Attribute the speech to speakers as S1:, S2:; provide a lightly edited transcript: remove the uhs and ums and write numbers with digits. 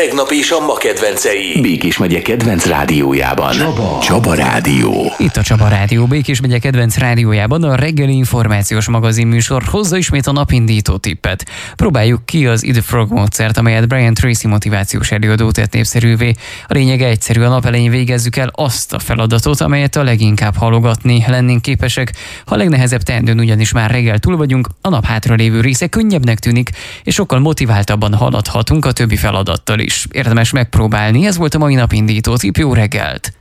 S1: tegnap és a ma kedvencei.
S2: Békés megye kedvenc rádiójában. Csaba Rádió.
S3: Itt a Csaba Rádió, Békés megye kedvenc rádiójában a reggeli információs magazin műsor hozza ismét a napindító tippet. Próbáljuk ki az Eat the Frog módszert, amelyet Brian Tracy motivációs előadó tett népszerűvé. A lényege egyszerű, a nap elején végezzük el azt a feladatot, amelyet a leginkább halogatni lennénk képesek. Ha a legnehezebb teendőn ugyanis már reggel túl vagyunk, a nap hátralévő része könnyebbnek tűnik, és sokkal motiváltabban haladhatunk a többi feladattal is. Érdemes megpróbálni, ez volt a mai napindító tipp, jó reggelt!